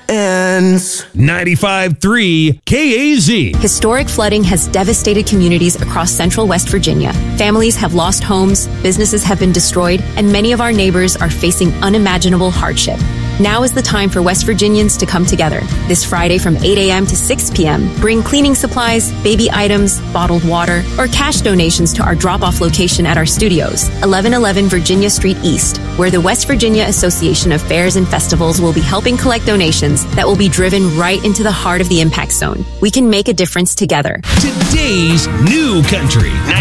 ends. 95.3 KAZ. Historic flooding has devastated communities across central West Virginia. Families have lost homes, businesses have been destroyed, and many of our neighbors are facing unimaginable hardship. Now is the time for West Virginians to come together. This Friday from 8 a.m. to 6 p.m., bring cleaning supplies, baby items, bottled water, or cash donations to our drop-off location at our studios, 1111 Virginia Street East, where the West Virginia Association of Fairs and Festivals will be helping collect donations that will be driven right into the heart of the impact zone. We can make a difference together. Today's new country.